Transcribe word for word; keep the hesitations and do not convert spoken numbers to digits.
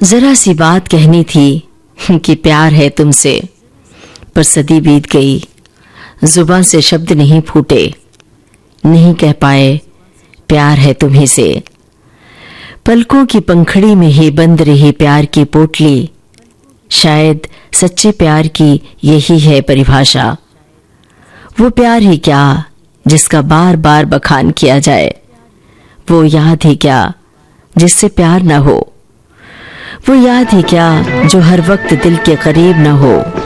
जरा सी बात कहनी थी कि प्यार है तुमसे, पर सदी बीत गई, जुबान से शब्द नहीं फूटे, नहीं कह पाए प्यार है तुम्हीं से। पलकों की पंखड़ी में ही बंद रही प्यार की पोटली, शायद सच्चे प्यार की यही है परिभाषा। वो प्यार ही क्या जिसका बार बार बखान किया जाए, वो याद ही क्या जिससे प्यार न हो, वो याद ही क्या जो हर वक्त दिल के करीब न हो।